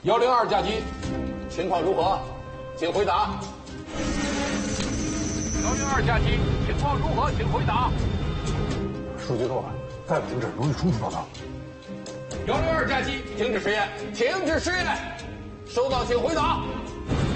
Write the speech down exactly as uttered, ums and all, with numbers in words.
幺零二甲机，情况如何？请回答。幺零二甲机，情况如何？请回答。 数据够了，再不停止，容易冲突报道。 幺零二甲机，停止实验，停止实验。收到，请回答。